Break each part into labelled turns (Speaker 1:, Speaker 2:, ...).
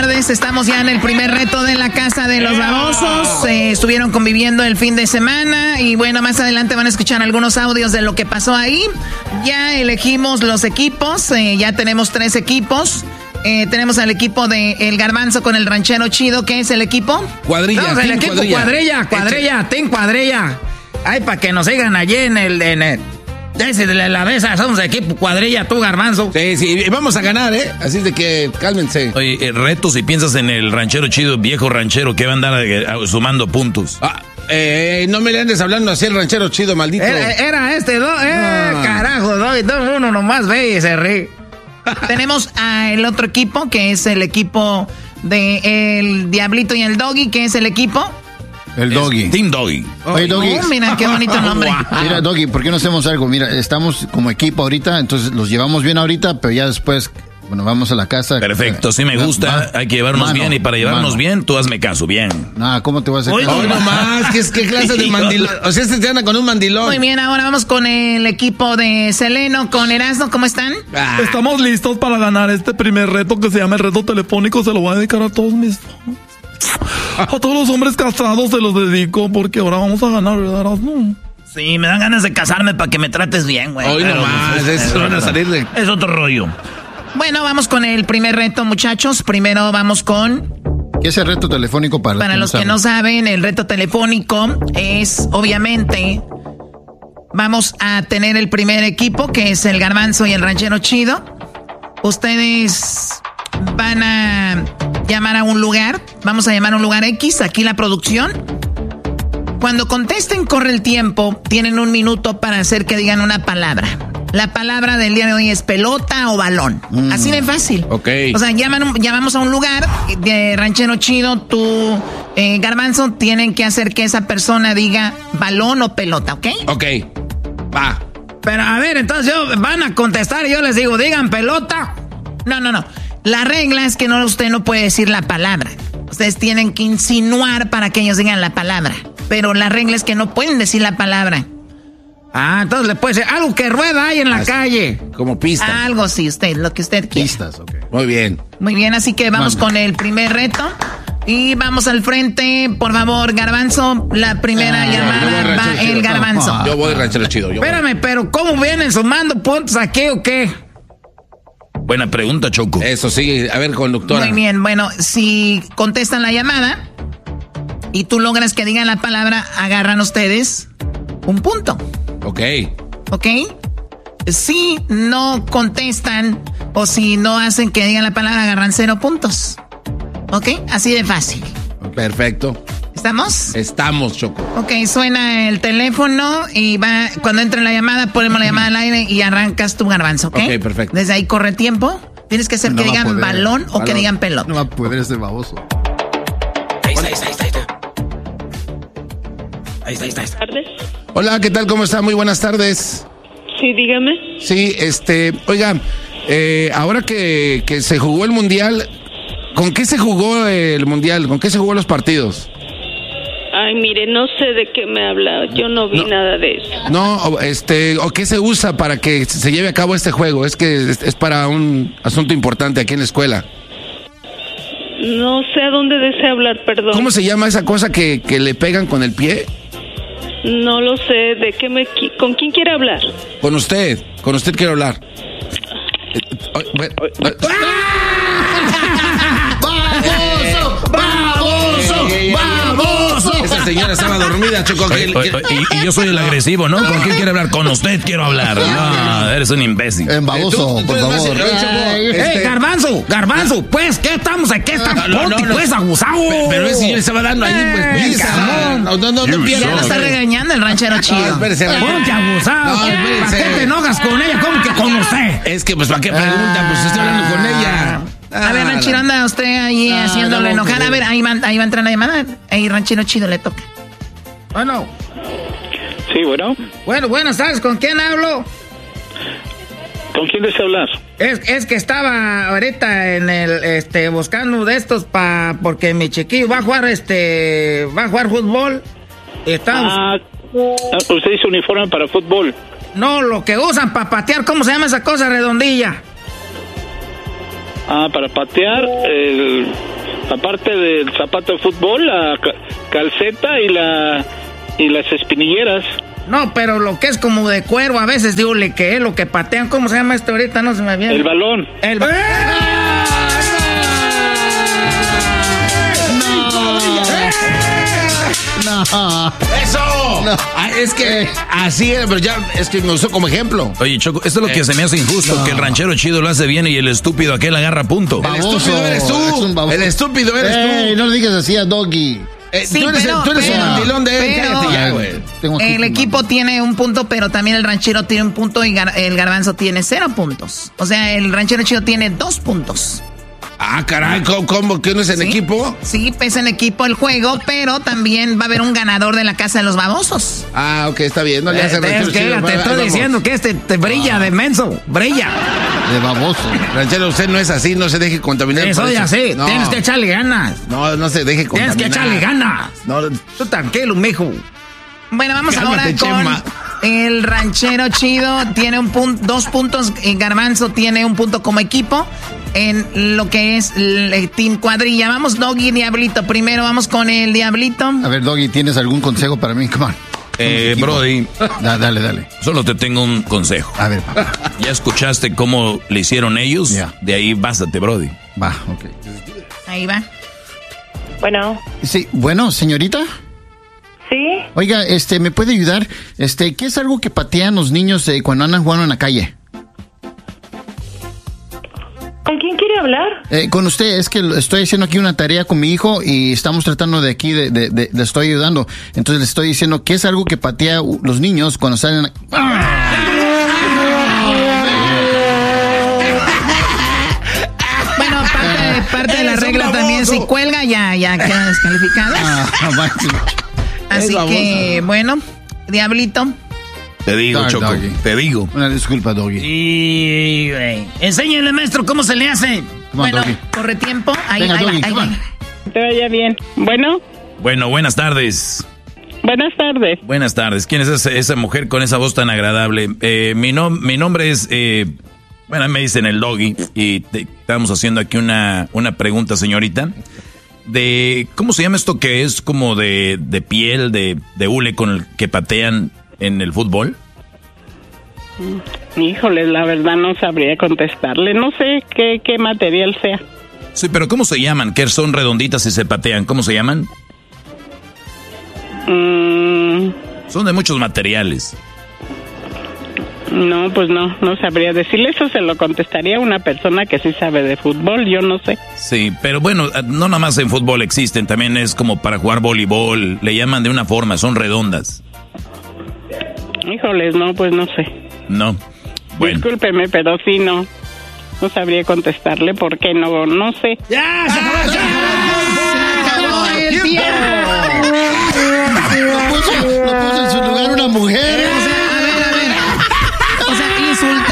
Speaker 1: tardes. Estamos ya en el primer reto de la Casa de los Babosos. Estuvieron conviviendo el fin de semana y bueno, más adelante van a escuchar algunos audios de lo que pasó ahí. Ya elegimos los equipos, ya tenemos 3 equipos. Tenemos al equipo de El Garbanzo con el Ranchero Chido. ¿Qué es el equipo?
Speaker 2: Cuadrilla.
Speaker 3: Vamos, el equipo cuadrilla, Team Cuadrilla. Ay, para que nos sigan allí en el de la mesa, somos equipo cuadrilla, tú, Garbanzo.
Speaker 2: Sí, vamos a ganar, así de que cálmense.
Speaker 4: Oye, reto si piensas en el Ranchero Chido, viejo ranchero, que va a andar sumando puntos.
Speaker 2: No me le andes hablando así el Ranchero Chido, maldito.
Speaker 3: Era carajo, 2-1 nomás ve y se ríe.
Speaker 1: Tenemos al otro equipo, que es el equipo de El Diablito y el Doggy, que es el equipo...
Speaker 5: El Doggy.
Speaker 4: Team Doggy.
Speaker 5: Oye, Doggy.
Speaker 1: Mira, qué bonito nombre.
Speaker 5: Mira, Doggy, ¿por qué no hacemos algo? Mira, estamos como equipo ahorita, entonces los llevamos bien ahorita, pero ya después, bueno, vamos a la casa.
Speaker 4: Perfecto, sí me gusta, hay que llevarnos bien, y para llevarnos bien, tú hazme caso, bien.
Speaker 5: No, ¿cómo te vas a hacer caso?
Speaker 2: Hoy nomás, ¿qué clase de mandilón? O sea, te anda con un mandilón.
Speaker 1: Muy bien, ahora vamos con el equipo de Seleno, con Erasmo, ¿cómo están?
Speaker 6: Estamos listos para ganar este primer reto que se llama el reto telefónico, se lo voy a dedicar a todos a todos los hombres casados se los dedico porque ahora vamos a ganar, ¿verdad, Erasmo?
Speaker 3: Sí, me dan ganas de casarme para que me trates bien, güey.
Speaker 2: Hoy nomás, eso van a salir de...
Speaker 3: Es otro rollo.
Speaker 1: Bueno, vamos con el primer reto, muchachos. Primero vamos con...
Speaker 5: ¿Qué es el reto telefónico para
Speaker 1: los que no saben? El reto telefónico es, obviamente, vamos a tener el primer equipo, que es el Garbanzo y el Ranchero Chido. Ustedes van a llamar a un lugar, vamos a llamar a un lugar X, aquí la producción. Cuando contesten, corre el tiempo, tienen 1 minuto para hacer que digan una palabra. La palabra del día de hoy es pelota o balón. Así de fácil.
Speaker 2: Ok.
Speaker 1: O sea, llamamos a un lugar de Ranchero Chido, tú, Garbanzo, tienen que hacer que esa persona diga balón o pelota, ¿ok?
Speaker 2: Ok, va.
Speaker 3: Pero a ver, entonces van a contestar y yo les digo, digan pelota.
Speaker 1: No. La regla es que usted no puede decir la palabra. Ustedes tienen que insinuar para que ellos digan la palabra. Pero la regla es que no pueden decir la palabra.
Speaker 3: Entonces le puede ser algo que rueda ahí en la calle.
Speaker 2: Como pista.
Speaker 1: Algo sí, lo que usted quiera.
Speaker 5: Pistas, ok.
Speaker 2: Muy bien.
Speaker 1: Muy bien, así que vamos con el primer reto. Y vamos al frente, por favor, Garbanzo. La primera llamada va el Garbanzo.
Speaker 2: Yo voy Ranchero Chido.
Speaker 3: Espérame, pero ¿cómo vienen sumando puntos aquí o qué?
Speaker 4: Buena pregunta, Choco.
Speaker 2: Eso, sí. A ver, conductora.
Speaker 1: Muy bien, bueno, si contestan la llamada y tú logras que digan la palabra, agarran ustedes 1 punto.
Speaker 2: Ok.
Speaker 1: ¿Ok? Si no contestan o si no hacen que digan la palabra, agarran 0 puntos. ¿Ok? Así de fácil.
Speaker 2: Perfecto.
Speaker 1: ¿Estamos?
Speaker 2: Estamos, Choco.
Speaker 1: Ok, suena el teléfono y va, cuando entre la llamada, ponemos la llamada al aire y arrancas tu, Garbanzo, ¿ok?
Speaker 2: Ok, perfecto.
Speaker 1: Desde ahí corre tiempo. Tienes que hacer que digan balón o que digan pelota.
Speaker 5: No va a poder ese baboso.
Speaker 3: Ahí está.
Speaker 7: ¿Tardes?
Speaker 2: Hola, ¿qué tal? ¿Cómo está? Muy buenas tardes.
Speaker 7: Sí, dígame.
Speaker 2: Sí, oiga, ahora que se jugó el Mundial, ¿con qué se jugó el Mundial? ¿Con qué se jugó los partidos?
Speaker 7: Ay, mire, no sé de qué me habla. Yo no vi nada de eso.
Speaker 2: No, ¿o qué se usa para que se lleve a cabo este juego? Es que es para un asunto importante aquí en la escuela.
Speaker 7: No sé a dónde desea hablar, perdón.
Speaker 2: ¿Cómo se llama esa cosa que le pegan con el pie?
Speaker 7: No lo sé. ¿De qué con quién quiere hablar?
Speaker 2: Con usted quiero hablar. ¡Baboso! Esa señora estaba dormida, Choco.
Speaker 4: Y yo soy el agresivo, ¿no? ¿Con quién quiere hablar? Con usted quiero hablar. No, eres un imbécil.
Speaker 5: Baboso, por favor.
Speaker 3: Garbanzo, pues, ¿qué estamos aquí? Pues, abusado.
Speaker 2: Pero ese señor estaba dando ahí, pues, no pierdas.
Speaker 1: Ya lo está regañando el Ranchero Chido.
Speaker 3: Ponte abusado. ¿Para qué te enojas con ella? ¿Cómo que con usted?
Speaker 2: Es que, pues, ¿para qué pregunta? Pues, estoy hablando con ella.
Speaker 1: A ver, Ranchero, anda usted ahí haciéndolo enojar. A ver, ahí va a entrar la llamada. Ahí, Ranchero Chido, le toca.
Speaker 3: Bueno.
Speaker 8: Sí, bueno.
Speaker 3: Bueno, ¿sabes con quién hablo?
Speaker 8: ¿Con quién desea hablar?
Speaker 3: Es que estaba ahorita en el, buscando de estos porque mi chiquillo va a jugar fútbol.
Speaker 8: Usted hizo uniforme para fútbol.
Speaker 3: No, lo que usan para patear, ¿cómo se llama esa cosa redondilla?
Speaker 8: Para patear Aparte del zapato de fútbol, la calceta y las espinilleras.
Speaker 3: No, pero lo que es como de cuero, a veces digo, que es lo que patean. ¿Cómo se llama esto ahorita? No se me viene.
Speaker 8: El balón.
Speaker 5: No.
Speaker 2: ¡Eso! No. Es que así es, pero ya es que me usó como ejemplo.
Speaker 4: Oye, Choco, esto es lo que se me hace injusto, que el ranchero chido lo hace bien y el estúpido aquel agarra punto.
Speaker 2: El estúpido eres tú. El estúpido eres tú.
Speaker 5: No le digas así a Doggy.
Speaker 1: Sí,
Speaker 2: tú eres un mandilón de él. Cállate ya, güey.
Speaker 1: El equipo tiene un punto, pero también el ranchero tiene un punto y el garbanzo tiene 0 puntos. O sea, el ranchero chido tiene 2 puntos.
Speaker 2: Ah, caray, ¿cómo que no es en equipo?
Speaker 1: Sí, es en equipo el juego, pero también va a haber un ganador de la Casa de los Babosos.
Speaker 2: Ah, ok, está bien. No le hace ranchero chido.
Speaker 3: Te estoy diciendo que te brilla de menso, brilla.
Speaker 5: De baboso.
Speaker 2: Ranchero, usted no es así, no se deje contaminar.
Speaker 3: Soy así, no. Tienes que echarle ganas.
Speaker 2: No se deje contaminar.
Speaker 3: Tienes que echarle ganas.
Speaker 2: No.
Speaker 3: Tú tranquilo, mijo.
Speaker 1: Bueno, vamos ahora con
Speaker 2: Chema.
Speaker 1: el ranchero chido. Tiene 2 puntos. El garbanzo tiene 1 punto como equipo en lo que es el Team Cuadrilla. Vamos, Doggy y Diablito. Primero vamos con el Diablito.
Speaker 5: A ver, Doggy, ¿tienes algún consejo para mí? Come on.
Speaker 4: Brody.
Speaker 5: Dale.
Speaker 4: Solo te tengo un consejo.
Speaker 5: A ver, papá.
Speaker 4: ¿Ya escuchaste cómo le hicieron ellos?
Speaker 5: Ya.
Speaker 4: De ahí bástate, Brody.
Speaker 5: Va, ok.
Speaker 1: Ahí va.
Speaker 7: Bueno.
Speaker 5: Sí, bueno, señorita.
Speaker 7: ¿Sí?
Speaker 5: Oiga, ¿me puede ayudar? ¿Qué es algo que patean los niños cuando andan jugando en la calle?
Speaker 7: ¿Con quién quiere hablar?
Speaker 5: Con usted, es que estoy haciendo aquí una tarea con mi hijo y estamos tratando de aquí, le estoy ayudando. Entonces le estoy diciendo que es algo que patea los niños cuando salen...
Speaker 1: Bueno, parte de la regla también, si cuelga ya queda descalificado. Así que, bueno, Diablito.
Speaker 4: Te digo, Choco,
Speaker 5: Doggy.
Speaker 4: te digo.
Speaker 5: Una disculpa, Doggy.
Speaker 3: Y, enséñale, maestro, cómo se le hace.
Speaker 1: Bueno, corre tiempo. Ahí
Speaker 5: Venga, Doggy,
Speaker 1: va.
Speaker 7: Te vaya bien. Bueno,
Speaker 4: Bueno, buenas tardes.
Speaker 7: buenas tardes.
Speaker 4: Buenas tardes. ¿Quién es esa mujer con esa voz tan agradable? Mi nombre es... bueno, me dicen el Doggy y estamos haciendo aquí una pregunta, señorita. ¿Cómo se llama esto que es como de piel, de hule con el que patean en el fútbol?
Speaker 7: Híjole, la verdad no sabría contestarle. No sé qué material sea.
Speaker 4: Sí, pero ¿cómo se llaman? Que son redonditas y se patean. ¿Cómo se llaman? Son de muchos materiales.
Speaker 7: No, pues no sabría decirle. Eso se lo contestaría a una persona que sí sabe de fútbol, yo no sé.
Speaker 4: Sí, pero bueno, no nada más en fútbol existen, también es como para jugar voleibol, le llaman de una forma, son redondas.
Speaker 7: Híjoles, no, pues no sé.
Speaker 4: No, bueno.
Speaker 7: Discúlpeme, pero sí no sabría contestarle porque no sé.
Speaker 3: ¡Ya! ¡Se
Speaker 1: acabó el tiempo!
Speaker 5: Lo puso en su lugar una mujer.
Speaker 1: A ver. O sea,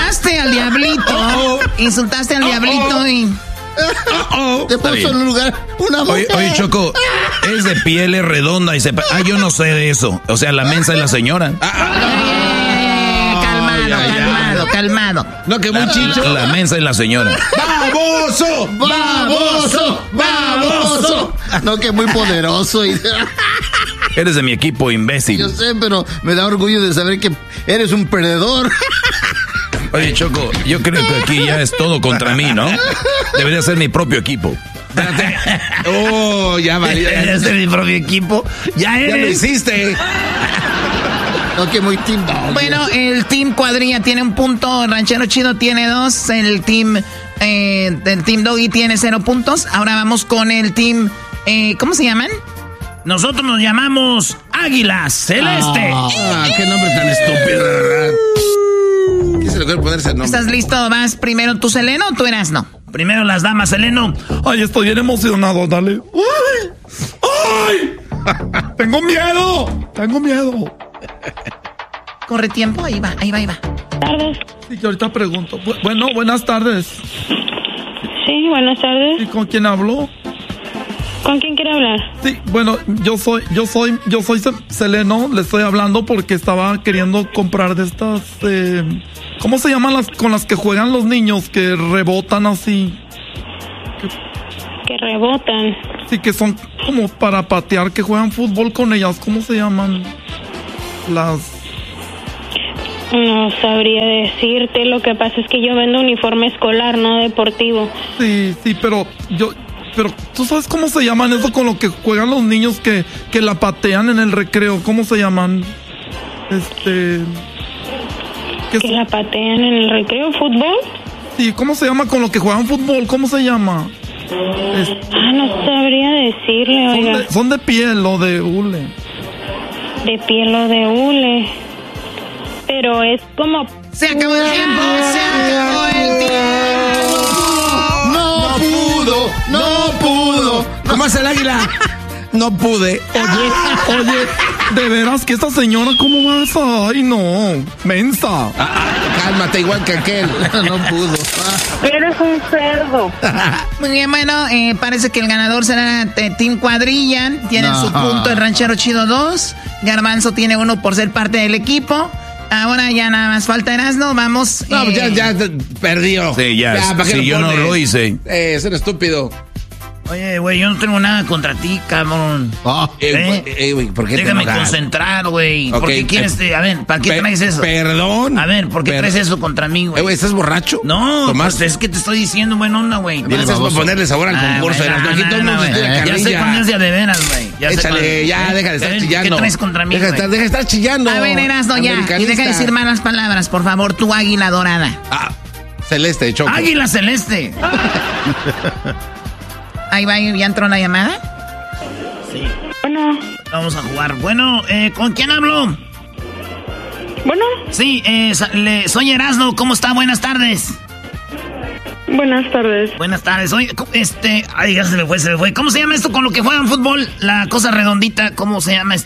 Speaker 1: insultaste al diablito y...
Speaker 5: Te puso en un lugar una mujer.
Speaker 4: Oye, Choco, es de piel, es redonda y yo no sé de eso. O sea, la mensa es la señora.
Speaker 1: Calmado.
Speaker 2: No, que muy chicho.
Speaker 4: La mensa es la señora.
Speaker 5: ¡Baboso! No, que muy poderoso.
Speaker 4: Eres de mi equipo, imbécil.
Speaker 5: Yo sé, pero me da orgullo de saber que eres un perdedor.
Speaker 4: Oye, Choco, yo creo que aquí ya es todo contra mí, ¿no? Debería ser mi propio equipo.
Speaker 2: Ya valió.
Speaker 3: Debería ser mi propio equipo. Ya
Speaker 2: lo hiciste.
Speaker 5: No, que muy team dog.
Speaker 1: Bueno, el Team Cuadrilla tiene 1 punto, el Ranchero Chido tiene 2, el Team Doggy tiene 0 puntos. Ahora vamos con el Team... ¿cómo se llaman?
Speaker 3: Nosotros nos llamamos Águila Celeste.
Speaker 2: Qué nombre tan estúpido, de verdad. ¿Qué se le puede poner ese nombre?
Speaker 1: ¿Estás listo? ¿Vas primero tú, Seleno, o tú Erasno?
Speaker 3: Primero las damas, Seleno.
Speaker 6: Ay, estoy bien emocionado, dale. ¡Ay! ¡Tengo miedo!
Speaker 1: Corre tiempo, ahí va.
Speaker 7: Tardes.
Speaker 6: Sí, que ahorita pregunto. Bueno, buenas tardes.
Speaker 7: Sí, buenas tardes.
Speaker 6: ¿Y con quién hablo?
Speaker 7: ¿Con quién quiere hablar?
Speaker 6: Sí, bueno, yo soy Seleno, le estoy hablando porque estaba queriendo comprar de estas, ¿cómo se llaman las con las que juegan los niños que rebotan así?
Speaker 9: Que rebotan.
Speaker 6: Sí, que son como para patear, que juegan fútbol con ellas. ¿Cómo se llaman? Las...
Speaker 9: No sabría decirte, lo que pasa es que yo vendo uniforme escolar, no deportivo.
Speaker 6: Sí, pero ¿tú sabes cómo se llaman eso con lo que juegan los niños que la patean en el recreo? ¿Cómo se llaman?
Speaker 9: ¿Que la patean en el recreo? ¿Fútbol?
Speaker 6: Sí, ¿cómo se llama con lo que juegan fútbol? ¿Cómo se llama?
Speaker 9: No sabría decirle, oiga.
Speaker 6: Son de piel o de hule.
Speaker 9: De piel o de hule. Pero es como...
Speaker 1: ¡Se acabó el tiempo! ¡Se acabó el tiempo!
Speaker 2: ¡No pudo! ¿Cómo hace el águila? No pude.
Speaker 6: Oye, de veras que esta señora, ¿cómo vas? Ay, no, mensa.
Speaker 2: Cálmate, igual que aquel. No pudo.
Speaker 9: Eres un cerdo.
Speaker 1: Muy bien, bueno, parece que el ganador será Team Cuadrilla. Tienen su punto el Ranchero Chido 2. Garbanzo tiene 1 por ser parte del equipo. Ahora ya nada más falta Erasmo, vamos.
Speaker 2: No, ya perdió.
Speaker 4: Sí, ya si yo no lo hice.
Speaker 2: Ser estúpido.
Speaker 3: Oye, güey, yo no tengo nada contra ti, cabrón.
Speaker 2: Güey, ¿por qué
Speaker 3: Déjame
Speaker 2: te enojas?
Speaker 3: concentrar, güey.
Speaker 2: Okay,
Speaker 3: ¿Por qué quieres? A ver, ¿para qué traes eso?
Speaker 2: Perdón.
Speaker 3: A ver, ¿por qué traes eso contra mí, güey?
Speaker 2: Güey, ¿estás borracho?
Speaker 3: No, pues es que te estoy diciendo buena onda, güey.
Speaker 2: Gracias por ponerle sabor al concurso. Aquí todo el mundo se tira
Speaker 3: ya sé ponerse de veras, güey.
Speaker 2: Échale, ya, deja de estar chillando.
Speaker 3: ¿Qué traes contra mí,
Speaker 2: Deja de estar chillando.
Speaker 1: A ver, Erasmo, ya. Y deja de decir malas palabras, por favor, tu águila dorada.
Speaker 2: Celeste, Choco.
Speaker 3: Águila celeste.
Speaker 1: Ahí va, ¿ya entró la llamada?
Speaker 3: Sí.
Speaker 9: Bueno.
Speaker 3: Vamos a jugar. Bueno, ¿con quién hablo?
Speaker 9: Bueno.
Speaker 3: Sí, soy Erasmo. ¿Cómo está? Buenas tardes.
Speaker 9: Buenas tardes.
Speaker 3: Buenas tardes. Oye, ay, ya se me fue. ¿Cómo se llama esto con lo que juegan fútbol? La cosa redondita, ¿cómo se llama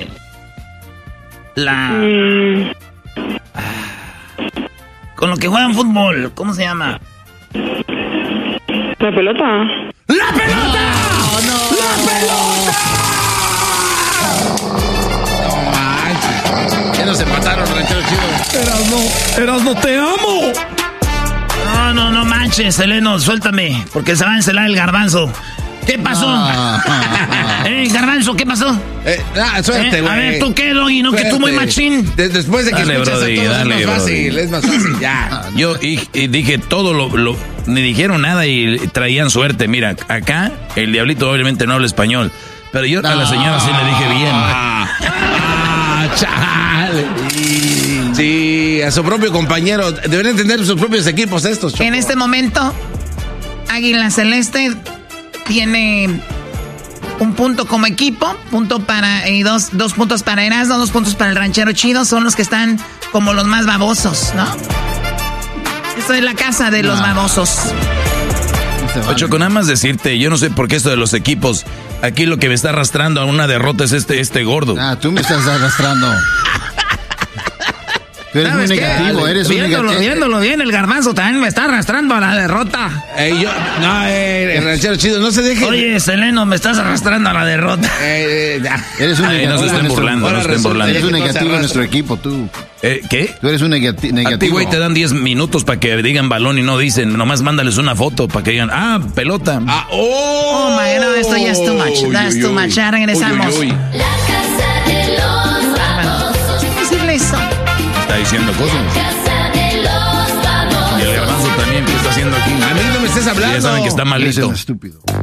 Speaker 3: Con lo que juegan fútbol, ¿cómo se llama?
Speaker 9: La pelota.
Speaker 3: ¡La pelota!
Speaker 2: ¡No! ¡La pelota! No manches. Ya nos empataron, Ranchero Chido.
Speaker 6: Erasmo, te amo.
Speaker 3: No manches, Seleno, suéltame, porque se va a encelar el garbanzo. ¿Qué pasó? Garbanzo, ¿qué pasó?
Speaker 2: Suerte, güey.
Speaker 3: A ver, ¿tú qué, Doggy? ¿No? Que tú muy machín.
Speaker 2: Después de que
Speaker 4: dale,
Speaker 2: escuchas
Speaker 4: brody,
Speaker 2: a todos
Speaker 4: dale,
Speaker 2: es más fácil, ya.
Speaker 4: Yo y dije todo ni dijeron nada y traían suerte. Mira, acá el diablito obviamente no habla español, pero yo a la señora sí le dije bien.
Speaker 2: Chale. Sí, a su propio compañero. Deberían tener sus propios equipos estos, Choco.
Speaker 1: En este momento, Águila Celeste tiene un punto como equipo, dos puntos para Erasmo, 2 puntos para el Ranchero Chido. Son los que están como los más babosos, ¿no? Esto es la casa de los babosos.
Speaker 4: Choco, nada más decirte, yo no sé por qué esto de los equipos, aquí lo que me está arrastrando a una derrota es este gordo.
Speaker 5: Tú me estás arrastrando. Tú eres muy negativo,
Speaker 3: Viéndolo bien, el garbanzo también me está arrastrando a la derrota.
Speaker 2: El Ranchero Chido, no se deje.
Speaker 3: Oye, Seleno, me estás arrastrando a la derrota.
Speaker 5: Eres un negativo.
Speaker 4: No se estén burlando,
Speaker 5: Eres un negativo en nuestro equipo, tú.
Speaker 4: ¿Qué?
Speaker 5: Tú eres un negativo.
Speaker 4: A ti, güey, te dan 10 minutos para que digan balón y no dicen. Nomás mándales una foto para que digan, pelota.
Speaker 1: Oh my God, esto ya es too much. That's too much. Ya regresamos.
Speaker 10: La casa de los famosos.
Speaker 1: ¿Qué decirle eso?
Speaker 4: Está diciendo cosas.
Speaker 10: La casa de los famosos.
Speaker 4: Y el garbanzo también, ¿qué está haciendo aquí?
Speaker 2: A mí no me estés hablando.
Speaker 4: Ya saben que está malito.
Speaker 5: Eres un estúpido.